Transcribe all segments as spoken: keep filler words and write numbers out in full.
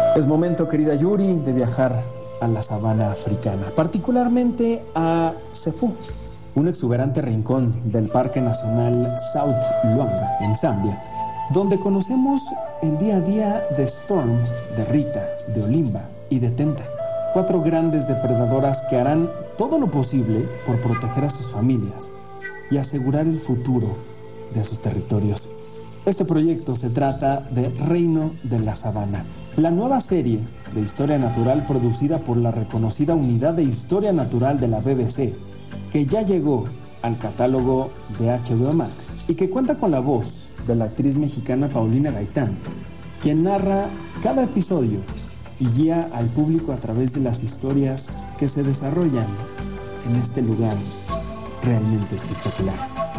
Es momento, querida Yuri, de viajar a la sabana africana, particularmente a Sefú, un exuberante rincón del Parque Nacional South Luangwa, en Zambia, donde conocemos el día a día de Storm, de Rita, de Olimba y de Tenta, cuatro grandes depredadoras que harán todo lo posible por proteger a sus familias y asegurar el futuro de sus territorios. Este proyecto se trata de Reino de la Sabana, la nueva serie de historia natural producida por la reconocida Unidad de Historia Natural de la B B C, que ya llegó al catálogo de H B O Max y que cuenta con la voz de la actriz mexicana Paulina Gaitán, quien narra cada episodio y guía al público a través de las historias que se desarrollan en este lugar realmente espectacular.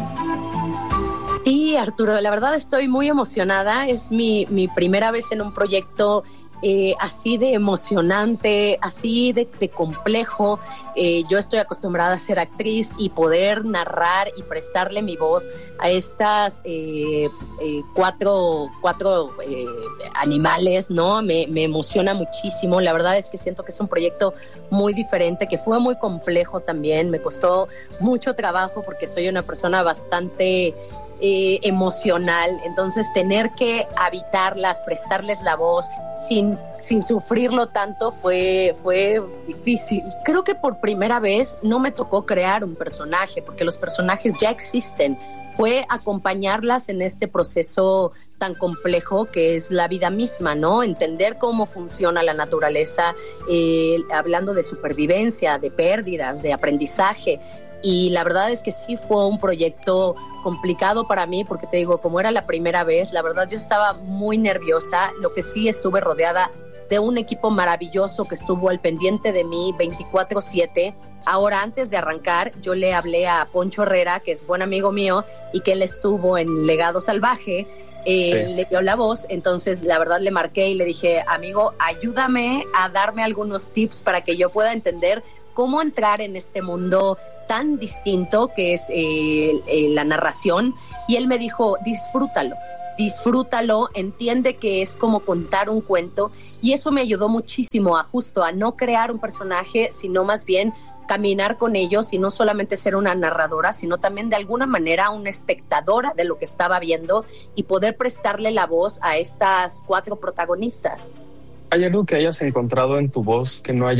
Sí, Arturo, la verdad estoy muy emocionada. Es mi, mi primera vez en un proyecto eh, así de emocionante, así de, de complejo. Eh, yo estoy acostumbrada a ser actriz y poder narrar y prestarle mi voz a estas eh, eh, cuatro, cuatro eh, animales, ¿no? Me, me emociona muchísimo. La verdad es que siento que es un proyecto muy diferente, que fue muy complejo también. Me costó mucho trabajo porque soy una persona bastante Eh, emocional, entonces tener que habitarlas, prestarles la voz sin, sin sufrirlo tanto fue, fue difícil. Creo que por primera vez no me tocó crear un personaje, porque los personajes ya existen. Fue acompañarlas en este proceso tan complejo que es la vida misma, ¿no? Entender cómo funciona la naturaleza, eh, hablando de supervivencia, de pérdidas, de aprendizaje. Y la verdad es que sí fue un proyecto complicado para mí, porque te digo, como era la primera vez, la verdad yo estaba muy nerviosa. Lo que sí, estuve rodeada de un equipo maravilloso que estuvo al pendiente de mí veinticuatro siete. Ahora, antes de arrancar, yo le hablé a Poncho Herrera, que es buen amigo mío, y que él estuvo en Legado Salvaje. Eh, sí. Le dio la voz, entonces la verdad le marqué y le dije, amigo, ayúdame a darme algunos tips para que yo pueda entender cómo entrar en este mundo tan distinto que es eh, eh, la narración. Y él me dijo, disfrútalo, disfrútalo, entiende que es como contar un cuento. Y eso me ayudó muchísimo a justo a no crear un personaje, sino más bien caminar con ellos y no solamente ser una narradora, sino también de alguna manera una espectadora de lo que estaba viendo y poder prestarle la voz a estas cuatro protagonistas. ¿Hay algo que hayas encontrado en tu voz que no haya